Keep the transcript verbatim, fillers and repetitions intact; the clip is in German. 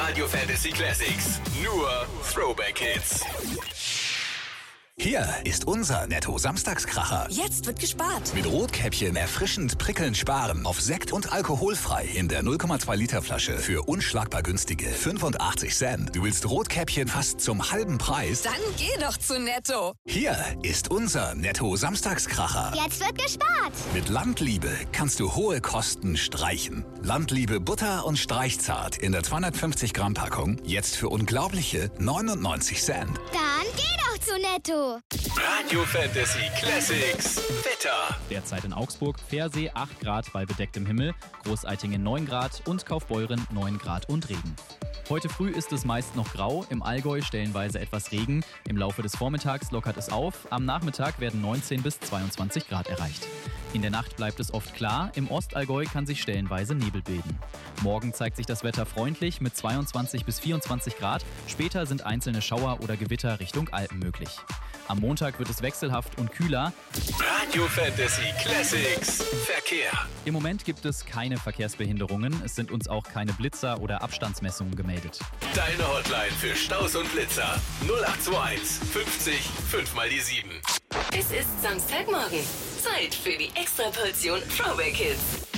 Radio Fantasy Classics. Nur Throwback Hits. Hier ist unser Netto-Samstagskracher. Jetzt wird gespart. Mit Rotkäppchen erfrischend prickelnd sparen auf Sekt und alkoholfrei in der null Komma zwei Liter Flasche für unschlagbar günstige fünfundachtzig Cent. Du willst Rotkäppchen fast zum halben Preis? Dann geh doch zu Netto. Hier ist unser Netto-Samstagskracher. Jetzt wird gespart. Mit Landliebe kannst du hohe Kosten streichen. Landliebe Butter und Streichzart in der zweihundertfünfzig Gramm Packung jetzt für unglaubliche neunundneunzig Cent. Dann geh doch zu Netto. Radio Fantasy Classics Wetter. Derzeit in Augsburg, Pfersee acht Grad bei bedecktem Himmel, Großeitingen neun Grad und Kaufbeuren neun Grad und Regen. Heute früh ist es meist noch grau, im Allgäu stellenweise etwas Regen. Im Laufe des Vormittags lockert es auf, am Nachmittag werden neunzehn bis zweiundzwanzig Grad erreicht. In der Nacht bleibt es oft klar, im Ostallgäu kann sich stellenweise Nebel bilden. Morgen zeigt sich das Wetter freundlich mit zweiundzwanzig bis vierundzwanzig Grad, später sind einzelne Schauer oder Gewitter Richtung Alpen möglich. Am Montag wird es wechselhaft und kühler. Radio Fantasy Classics Verkehr. Im Moment gibt es keine Verkehrsbehinderungen, es sind uns auch keine Blitzer oder Abstandsmessungen gemeldet. Deine Hotline für Staus und Blitzer null acht zwei eins fünfzig fünf mal die sieben. Es ist Samstagmorgen. Zeit für die Extraportion Throwback Hits.